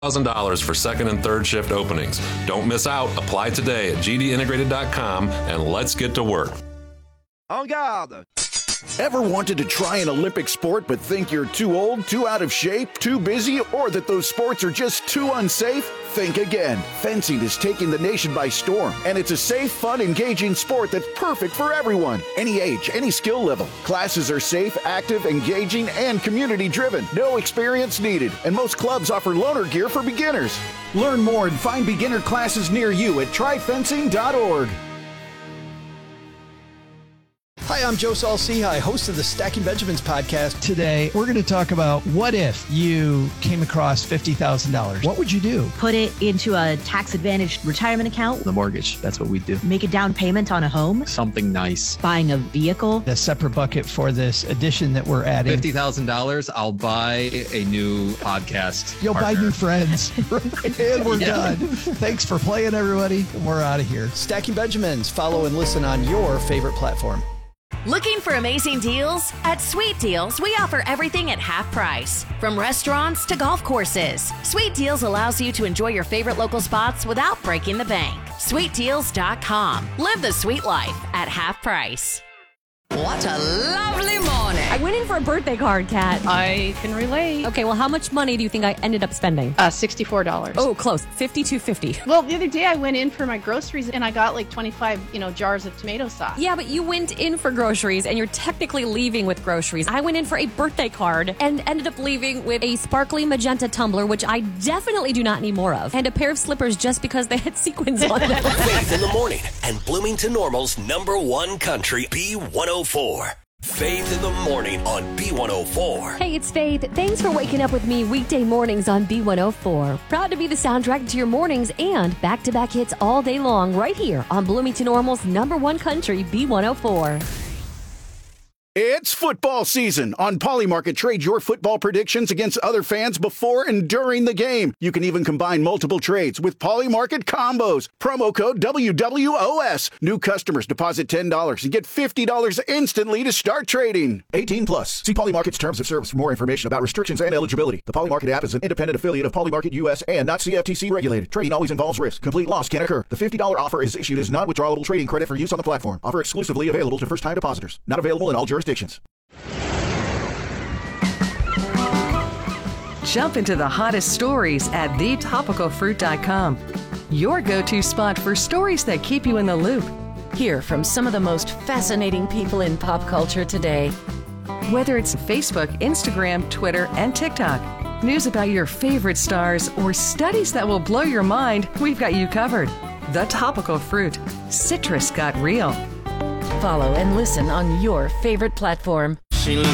$1,000 for second and third shift openings. Don't miss out. Apply today at gdintegrated.com and let's get to work. En garde! Ever wanted to try an Olympic sport but think you're too old, too out of shape, too busy, or that those sports are just too unsafe? Think again. Fencing is taking the nation by storm, and it's a safe, fun, engaging sport that's perfect for everyone. Any age, any skill level. Classes are safe, active, engaging, and community-driven. No experience needed, and most clubs offer loaner gear for beginners. Learn more and find beginner classes near you at tryfencing.org. Hi, I'm Joe Saul-Sehy, host of the Stacking Benjamins podcast. Today, we're going to talk about what if you came across $50,000. What would you do? Put it into a tax-advantaged retirement account. The mortgage, that's what we do. Make a down payment on a home. Something nice. Buying a vehicle. A separate bucket for this addition that we're adding. $50,000, I'll buy a new podcast. You'll partner. buy new friends. And we're done. Thanks for playing, everybody. We're out of here. Stacking Benjamins. Follow and listen on your favorite platform. Looking for amazing deals? At Sweet Deals, we offer everything at half price. From restaurants to golf courses, Sweet Deals allows you to enjoy your favorite local spots without breaking the bank. SweetDeals.com. Live the sweet life at half price. What a lovely morning. I went in for a birthday card, Kat. I can relate. Okay, well, how much money do you think I ended up spending? $64. Oh, close. $52.50. Well, the other day I went in for my groceries and I got like 25, jars of tomato sauce. Yeah, but you went in for groceries and you're technically leaving with groceries. I went in for a birthday card and ended up leaving with a sparkly magenta tumbler, which I definitely do not need more of, and a pair of slippers just because they had sequins on them. Faith in the morning and Bloomington Normal's #1 country B104. Faith in the morning on B104. Hey, it's Faith. Thanks for waking up with me weekday mornings on B104. Proud to be the soundtrack to your mornings and back-to-back hits all day long right here on Bloomington Normal's #1 country B104. It's football season. On Polymarket, trade your football predictions against other fans before and during the game. You can even combine multiple trades with Polymarket combos. Promo code WWOS. New customers deposit $10 and get $50 instantly to start trading. 18 plus. See Polymarket's terms of service for more information about restrictions and eligibility. The Polymarket app is an independent affiliate of Polymarket US and not CFTC regulated. Trading always involves risk. Complete loss can occur. The $50 offer is issued as non-withdrawable trading credit for use on the platform. Offer exclusively available to first-time depositors. Not available in all jurisdictions. Jump into the hottest stories at thetopicalfruit.com. Your go-to spot for stories that keep you in the loop. Hear from some of the most fascinating people in pop culture today. Whether it's Facebook, Instagram, Twitter, and TikTok, news about your favorite stars, or studies that will blow your mind, we've got you covered. The Topical Fruit. Citrus got real. Follow and listen on your favorite platform.